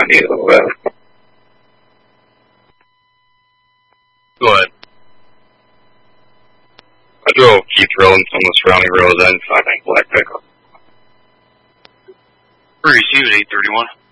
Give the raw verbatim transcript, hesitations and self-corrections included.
need a little bit. Go ahead. I drove Keith Road and some of the surrounding roads and I think Black Pickle. Where you see it, eight thirty-one?